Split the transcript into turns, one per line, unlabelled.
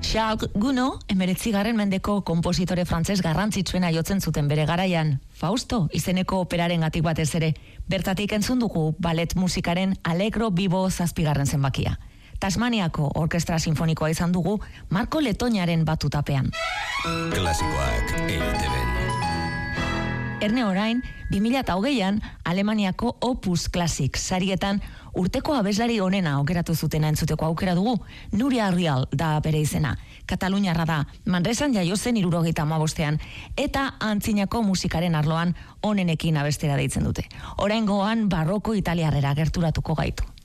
Charles Gounod, 19. mendeko konpositore frantses garrantzitsuena jotzen zuten bere garaian. Fausto izeneko operaren gatik batez ere. Bertatik entzun dugu ballet musikaren Allegro Vivo 7. zenbakia. Tasmaniako orkestra sinfonikoa izan dugu Marko Letoñaren batutapean.
Klasikoak EITB-n.
Erne orain, 2020an Alemaniako Opus Classic sarietan urteko abeslari onena aukeratu zutena entzuteko aukera dugu. Nuria Rial da bere izena. Kataluniarra da, Manresan jaio zen 75ean, eta antzinako musikaren arloan onenekin abestera deitzen dute. Oraingoan barroko italiarrera gerturatuko gaitu.